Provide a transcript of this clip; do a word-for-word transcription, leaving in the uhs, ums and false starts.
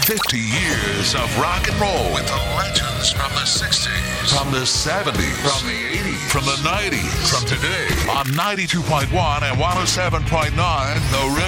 fifty years of rock and roll with the legends from the sixties, from the seventies, from the eighties, from the nineties, from today on ninety-two point one and one oh seven point nine The River.